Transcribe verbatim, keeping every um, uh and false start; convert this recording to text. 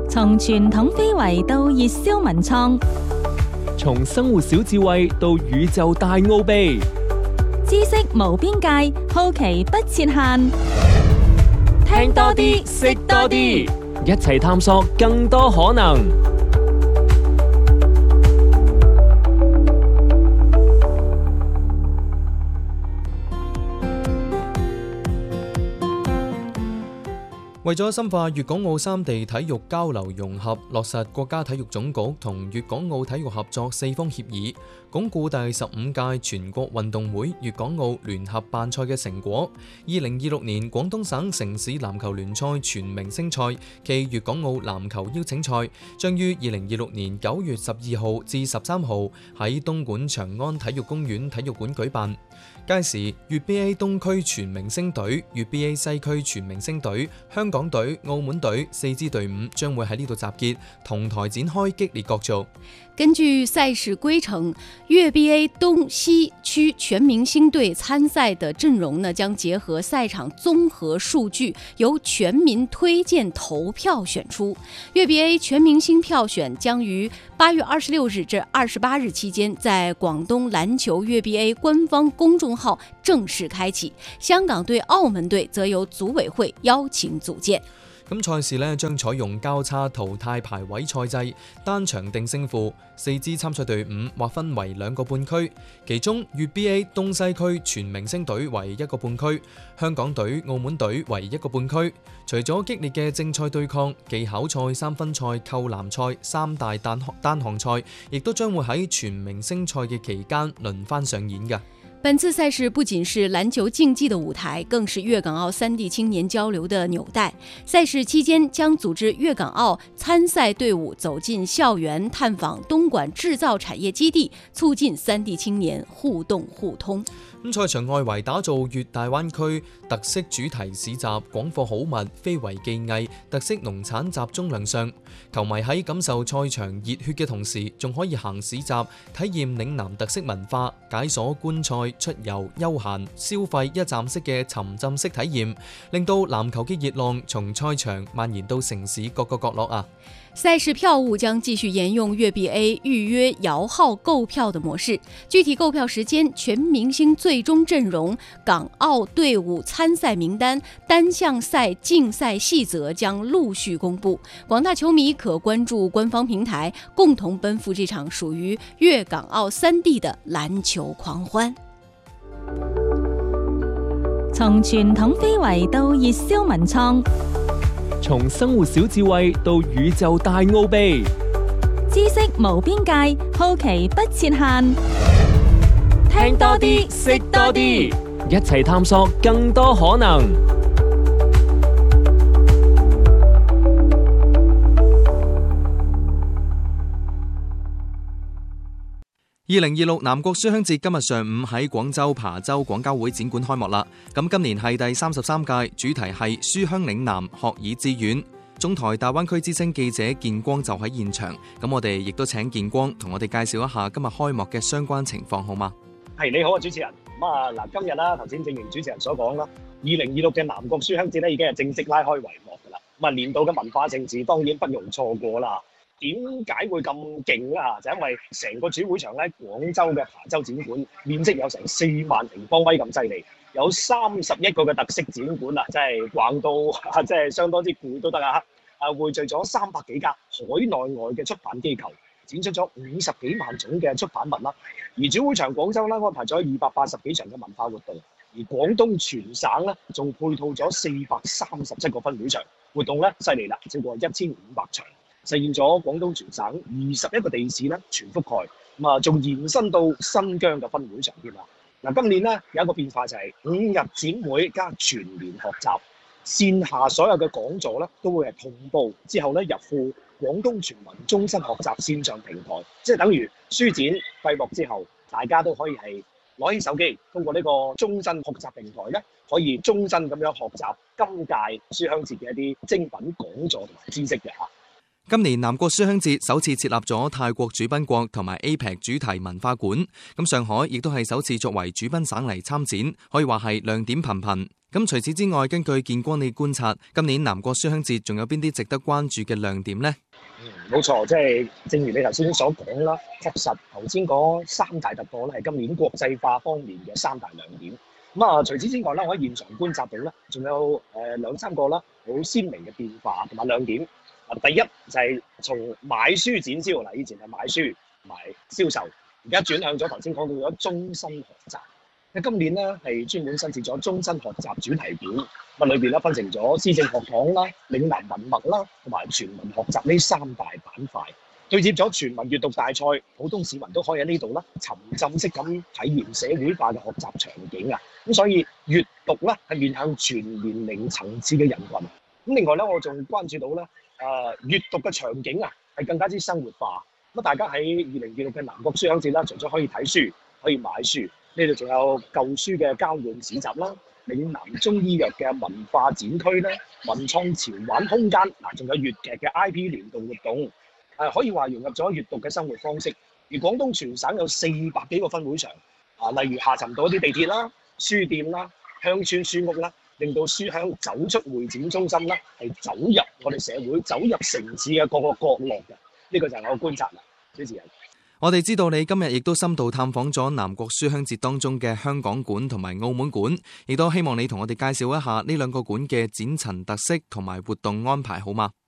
從傳統非遺到熱銷文創， 從生活小智慧到宇宙大奧秘， 知識無邊界，好奇不設限。 聽多啲，識多啲，一齊探索更多可能。 為咗深化粵港澳三地體育交流融合，落實國家體育總局同粵港澳體育合作四方協議，鞏固第十五屆全國運動會粵港澳聯合辦賽嘅成果，二零二六年廣東省城市籃球聯賽全明星賽暨粵港澳籃球邀請賽將於二零二六年九月十二號至十三號喺東莞長安體育公園體育館舉辦。屆時，粵 B A 東區全明星隊、粵 B A 西區全明星隊、香港隊、澳門隊四支隊伍將會喺呢度集結，同台展開激烈角逐。 根據賽事規程，粵 B A 東西區全明星隊參賽的陣容呢，將結合賽場綜合數據，由全民推薦投票選出。粵 B A 全明星票選將於八月二十六日至二十八日期間，在廣東籃球粵 B A 官方公眾號正式開啟。香港隊、澳門隊則由組委會邀請組建。 咁賽事呢將採用交叉淘汰排位賽制，單場定勝負。四支參賽隊伍劃分為兩個半區，其中粵 B A 東西區全明星隊為一個半區，香港隊、澳門隊為一個半區。除咗激烈嘅正賽對抗、技巧賽、三分賽、扣籃賽三大單單項賽，亦都將會喺全明星賽嘅期間輪番上演嘅。 本次賽事不僅是籃球競技的舞台，更是粵港澳三地青年交流的紐帶。賽事期間將組織粵港澳參賽隊伍走進校園，探訪東莞製造產業基地，促進三地青年互動互通。 咁賽場外圍打造粵大灣區特色主題市集，廣貨好物、非遺技藝、特色農產集中亮相。球迷喺感受賽場熱血嘅同時，仲可以行市集，體驗嶺南特色文化，解鎖觀賽、出遊、休閒、消費一站式嘅沉浸式體驗，令到籃球嘅熱浪從賽場蔓延到城市各個角落啊！ 賽事票務將繼續沿用粵 B A 預約搖號購票的模式，具體購票時間、全明星最終陣容、港澳隊伍參賽名單、單項賽競賽細則將陸續公布。廣大球迷可關注官方平台，共同奔赴這場屬於粵港澳三地的籃球狂歡。 從傳統非遺到熱銷文創， 從生活小智慧到宇宙大奧秘， 知識無邊界，好奇不設限。 聽多啲，識多啲，一齊探索更多可能。 二零二六南國書香節今日上午喺廣州琶洲廣交會展館開幕啦。咁今年係第三十三屆，主題係書香嶺南，學以致遠。中台大灣區之聲記者建光就喺現場，咁我哋亦都請建光同我哋介紹一下今日開幕嘅相關情況，好嗎？ 係，你好啊，主持人。咁啊嗱，今日啦，頭先正如主持人所講啦，二零二六嘅南國書香節咧已經係正式拉開帷幕噶啦。咁啊，年度嘅文化盛事當然不容錯過啦。點解會咁勁啊？就因為成個主會場咧，廣州嘅琶洲展館面積有成四萬平方米咁犀利，有三十一個嘅特色展館啊，真係逛到即係相當之攰都得啊！啊，匯聚咗三百幾家海內外嘅出版機構，展出咗五十幾萬種嘅出版物啦。而主會場廣州咧安排咗二百八十幾場嘅文化活動，而廣東全省咧仲配套咗四百三十七個分會場，活動咧犀利啦，超過一千五百場。實現咗廣東全省二十一個地市咧全覆蓋，咁啊仲延伸到新疆嘅分會場添啦。嗱，今年咧有一個變化就係五日展會加全年學習，線下所有嘅講座咧都會係同步之後咧入庫廣東全民終身學習線上平台，即係等於書展閉幕之後，大家都可以係攞起手機，通過呢個終身學習平台咧，可以終身咁樣學習今屆書香節嘅一啲精品講座同埋知識嘅嚇。 今年南國書香節首次設立咗泰國主賓國同埋 A P E C 主題文化館，咁上海亦都係首次作為主賓省嚟參展，可以話係亮點頻頻。 咁除此之外，根據建光你觀察，今年南國書香節仲有邊啲值得關注嘅亮點呢？ 嗯，冇錯，即係正如你頭先所講啦，確實頭先講三大突破咧，係今年國際化方面嘅三大亮點。咁啊，除此之外咧，我喺現場觀察到咧，仲有誒兩三個啦，好鮮明嘅變化同埋亮點。啊，第一就係從買書展銷嗱，以前係買書同埋銷售，而家轉向咗頭先講到咗終身學習。今年咧係專門新設咗終身學習主題館，咁裏邊咧分成咗施政學堂啦、嶺南文脈啦，同埋全民學習呢三大板塊，對接咗全民閱讀大賽，普通市民都可以喺呢度啦，沉浸式咁體驗社會化嘅學習場景啊！咁所以閱讀咧係面向全年齡層次嘅人群。咁另外咧，我仲關注到咧，誒、呃、閱讀嘅場景啊係更加之生活化。咁大家喺二零二六嘅南國書香節啦，除咗可以睇書，可以買書。呢度仲有舊書嘅交換市集啦，嶺南中醫藥嘅文化展區啦，文創潮玩空間嗱，仲有粵劇嘅 I P 年度活動，誒、啊、可以話融入咗閱讀嘅生活方式。而廣東全省有四百幾個分會場，啊，例如下沉到一啲地鐵啦、書店啦、鄉村書屋啦，令到書香走出會展中心啦，係走入我哋社會、走入城市嘅各個角落嘅。呢、這個就係我嘅觀察啦，主持人。 我哋知道你今日亦都深度探訪咗南國書香節當中嘅香港館同埋澳門館，亦都希望你同我哋介紹一下呢兩個館嘅展陳特色同埋活動安排，好嗎？